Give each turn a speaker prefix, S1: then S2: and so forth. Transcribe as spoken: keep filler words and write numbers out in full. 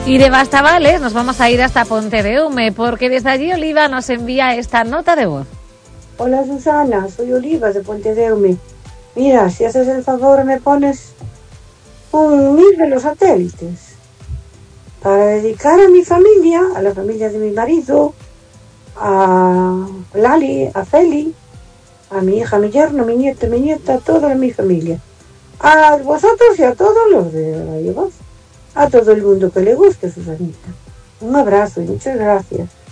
S1: Y de Bastavales nos vamos a ir hasta Pontedeume, porque desde allí Oliva nos envía esta nota de voz.
S2: Hola Susana, soy Oliva de Pontedeume. Mira, si haces el favor me pones un mil de los satélites para dedicar a mi familia, a la familia de mi marido, a Lali, a Feli, a mi hija, mi yerno, mi nieto, mi nieta, a toda mi familia. A vosotros y a todos los de Radio Voz. A todo el mundo que le guste, Susanita. Un abrazo y muchas gracias.